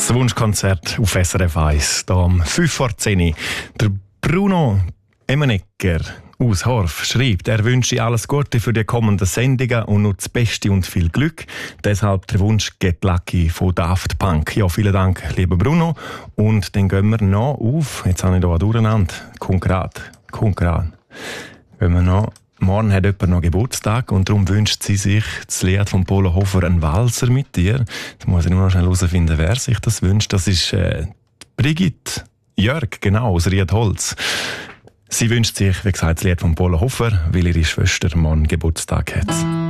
Das Wunschkonzert auf SRF 1, hier um 5 vor 10 Uhr. Der Bruno Emenegger aus Horf schreibt, er wünsche alles Gute für die kommenden Sendungen und nur das Beste und viel Glück. Deshalb der Wunsch Get Lucky von Daft Punk. Ja, vielen Dank, lieber Bruno. Und dann gehen wir noch auf, jetzt habe ich hier durcheinander, konkret. Gehen wir noch. Morgen hat jemand noch Geburtstag und darum wünscht sie sich das Lied von Polo Hofer «Ein Walzer mit dir». Jetzt muss ich nur noch schnell herausfinden, wer sich das wünscht. Das ist Brigitte Jörg, genau, aus Riedholz. Sie wünscht sich, wie gesagt, das Lied von Polo Hofer, weil ihre Schwester morgen Geburtstag hat.